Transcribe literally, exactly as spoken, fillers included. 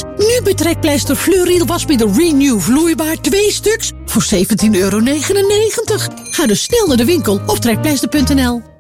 Nu bij Trekpleister Fleuriel wasmiddel Renew vloeibaar twee stuks voor zeventien euro negenennegentig. Ga dus snel naar de winkel op trekpleister punt n l.